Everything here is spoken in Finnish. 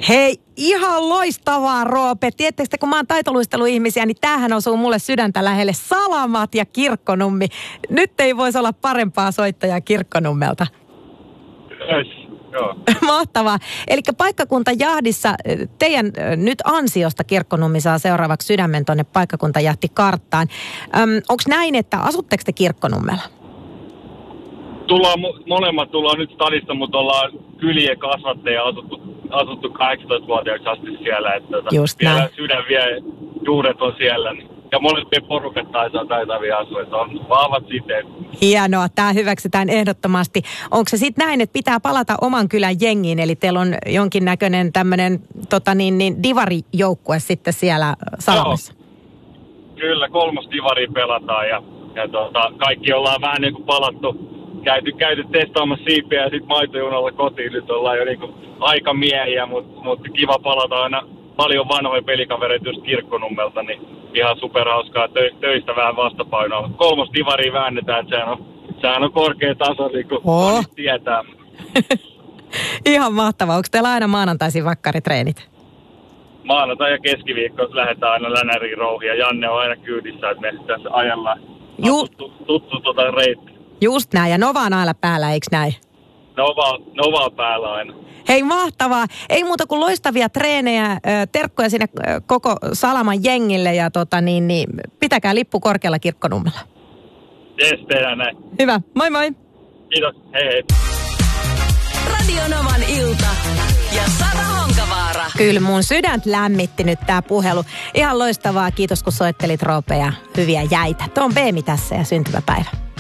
Hei, ihan loistavaa, Roope. Tiedättekö, kun mä oon taitoluisteluihmisiä, niin tämähän osuu mulle sydäntä lähelle. Salamat ja Kirkkonummi. Nyt ei voisi olla parempaa soittajaa Kirkkonummelta. Joo. Mahtavaa. Eli paikkakuntajahdissa teidän nyt ansiosta Kirkkonummi saa seuraavaksi sydämen tuonne paikkakuntajahtikarttaan. Onko näin, että asutteko te Kirkkonummella? Molemmat tullaan nyt stadista, mutta ollaan kylien kasvatteja asuttu 18-vuotiaaksi asti siellä. Että vielä sydän vie, juuret on siellä. Ja molempien porukat taitaa taitavia asua, että on vahvat siteet. Hienoa, tämä hyväksytään ehdottomasti. Onko se sitten näin, että pitää palata oman kylän jengiin, eli teillä on jonkinnäköinen tämmöinen divarijoukkue sitten siellä Salamassa? Kyllä, 3 divaria pelataan ja kaikki ollaan vähän niin kuin palattu. Käyty testaamassa siipiä ja sitten maitojunalla kotiin. Nyt ollaan jo niinku aikamiehiä, mutta kiva palata aina paljon vanhoja pelikavereita just Kirkkonummelta, niin ihan superhauskaa töistä vähän vastapainoa. 3 divaria väännetään, että sehän on korkea taso, niin kuin tietää. Ihan mahtavaa. Onko teillä aina maanantaisin vakkaritreenit? Maanantai ja keskiviikko lähdetään aina Länäriin rouhiin ja Janne on aina kyydissä, että me tässä ajellaan tuttu reitti. Just näin, ja Nova on aina päällä, eikö näin? Nova on päällä aina. Hei, mahtavaa. Ei muuta kuin loistavia treenejä, terkkoja sinne koko Salaman jengille ja pitäkää lippu korkealla Kirkkonummella. Jes, tehdään näin. Hyvä, moi moi. Kiitos, hei hei. Radio Novan ilta ja Sara Honkavaara. Kyllä mun sydäntä lämmitti nyt tää puhelu. Ihan loistavaa, kiitos kun soittelit, Roope, ja hyviä jäitä. Tuo on Beemi tässä ja syntymäpäivä.